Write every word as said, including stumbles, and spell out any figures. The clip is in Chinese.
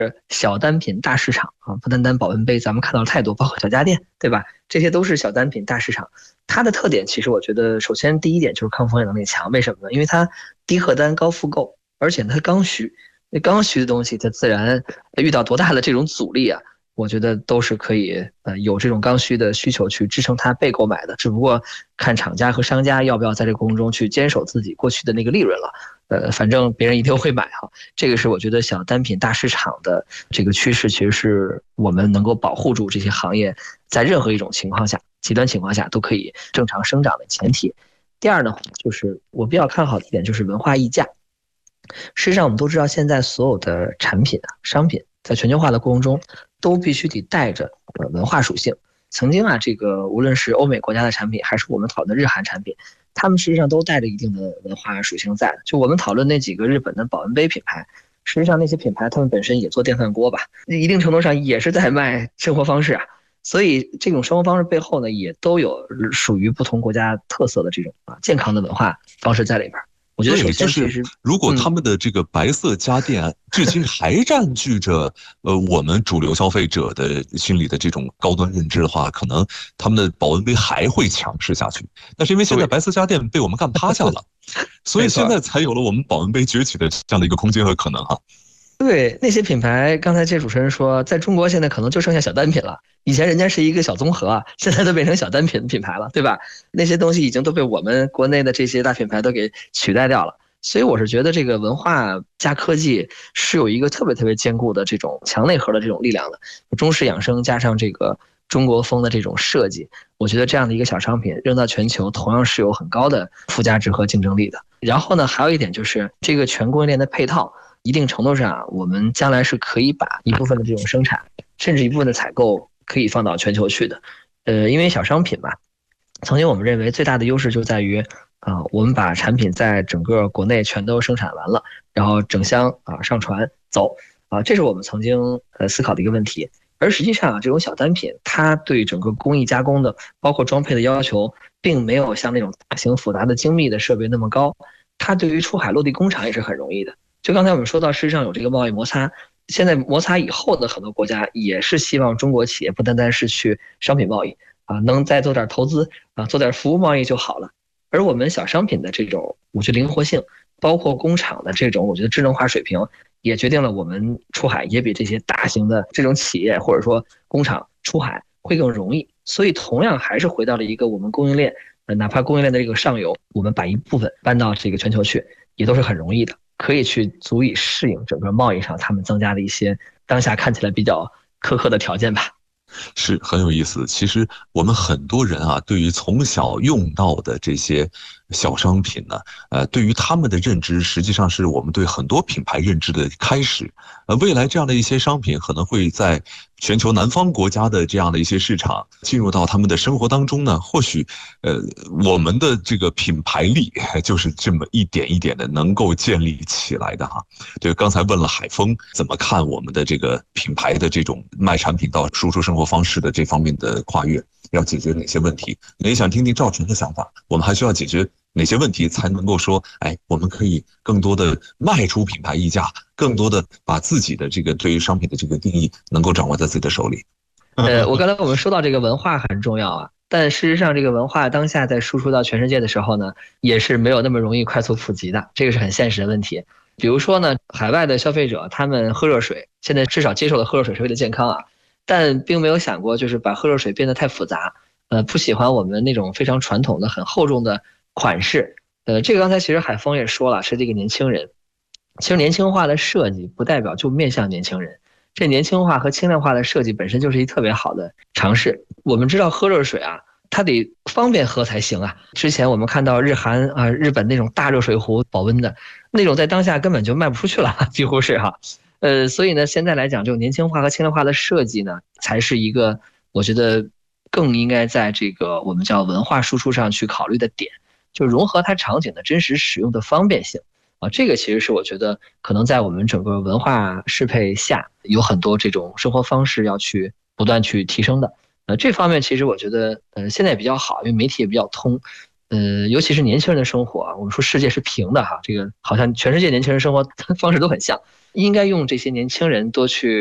小单品大市场啊，不单单保温杯，咱们看到了太多，包括小家电，对吧？这些都是小单品大市场。它的特点其实我觉得，首先第一点就是抗风险能力强，为什么呢？因为它低客单高复购，而且它刚需，那刚需的东西它自然遇到多大的这种阻力啊，我觉得都是可以呃有这种刚需的需求去支撑它被购买的，只不过看厂家和商家要不要在这个过程中去坚守自己过去的那个利润了。呃，反正别人一定会买哈，这个是我觉得小单品大市场的这个趋势，其实是我们能够保护住这些行业在任何一种情况下、极端情况下都可以正常生长的前提。第二呢，就是我比较看好的一点就是文化溢价。事实上，我们都知道，现在所有的产品啊、商品在全球化的过程中，都必须得带着呃文化属性。曾经啊，这个无论是欧美国家的产品，还是我们讨论的日韩产品，他们实际上都带着一定的文化属性在。就我们讨论那几个日本的保温杯品牌，实际上那些品牌他们本身也做电饭锅吧，一定程度上也是在卖生活方式啊。所以这种生活方式背后呢，也都有属于不同国家特色的这种啊健康的文化方式在里边。我觉得首先其实， 如果他们的这个白色家电至今还占据着呃我们主流消费者的心里的这种高端认知的话，可能他们的保温杯还会强势下去。但是因为现在白色家电被我们干趴下了，所以现在才有了我们保温杯崛起的这样的一个空间和可能哈。 对，那些品牌，刚才这主持人说，在中国现在可能就剩下小单品了。以前人家是一个小综合啊，现在都变成小单品品牌了，对吧？那些东西已经都被我们国内的这些大品牌都给取代掉了。所以我是觉得这个文化加科技是有一个特别特别坚固的这种强内核的这种力量的。中式养生加上这个中国风的这种设计，我觉得这样的一个小商品扔到全球，同样是有很高的附加值和竞争力的。然后呢，还有一点就是这个全供应链的配套。一定程度上，我们将来是可以把一部分的这种生产，甚至一部分的采购，可以放到全球去的。呃，因为小商品吧，曾经我们认为最大的优势就在于，啊、呃，我们把产品在整个国内全都生产完了，然后整箱啊上船走啊、呃，这是我们曾经呃思考的一个问题。而实际上啊，这种小单品，它对整个工艺加工的，包括装配的要求，并没有像那种大型复杂的精密的设备那么高。它对于出海落地工厂也是很容易的。就刚才我们说到，事实上有这个贸易摩擦，现在摩擦以后的很多国家也是希望中国企业不单单是去商品贸易啊，能再做点投资啊，做点服务贸易就好了。而我们小商品的这种，我觉得灵活性，包括工厂的这种，我觉得智能化水平，也决定了我们出海也比这些大型的这种企业或者说工厂出海会更容易。所以同样还是回到了一个我们供应链，呃，哪怕供应链的这个上游，我们把一部分搬到这个全球去，也都是很容易的。可以去足以适应整个贸易上他们增加的一些当下看起来比较苛刻的条件吧。 是很有意思。其实我们很多人啊，对于从小用到的这些小商品呢，呃，对于他们的认知，实际上是我们对很多品牌认知的开始。呃，未来这样的一些商品可能会在全球南方国家的这样的一些市场进入到他们的生活当中呢，或许，呃，我们的这个品牌力就是这么一点一点的能够建立起来的哈。就刚才问了海峰怎么看我们的这个品牌的这种卖产品到输出生活方式的这方面的跨越，要解决哪些问题？也想听听赵晨的想法，我们还需要解决哪些问题才能够说，哎，我们可以更多的卖出品牌溢价，更多的把自己的这个对于商品的这个定义能够掌握在自己的手里。 呃，我刚才我们说到这个文化很重要啊，但事实上这个文化当下在输出到全世界的时候呢，也是没有那么容易快速普及的，这个是很现实的问题。比如说呢，海外的消费者他们喝热水，现在至少接受了喝热水是为了健康啊，但并没有想过就是把喝热水变得太复杂，呃，不喜欢我们那种非常传统的很厚重的款式。呃，这个刚才其实海峰也说了，是这个年轻人。其实年轻化的设计不代表就面向年轻人，这年轻化和轻量化的设计本身就是一特别好的尝试。我们知道喝热水啊，它得方便喝才行啊。之前我们看到日韩啊、日本那种大热水壶保温的那种，在当下根本就卖不出去了，几乎是哈。呃，所以呢，现在来讲，这种年轻化和轻量化的设计呢，才是一个我觉得更应该在这个我们叫文化输出上去考虑的点，就融合它场景的真实使用的方便性。啊，这个其实是我觉得可能在我们整个文化适配下，有很多这种生活方式要去不断去提升的。呃，这方面其实我觉得，呃，现在比较好，因为媒体也比较通。呃，尤其是年轻人的生活啊，我们说世界是平的哈，这个好像全世界年轻人生活方式都很像。 应该用这些年轻人多去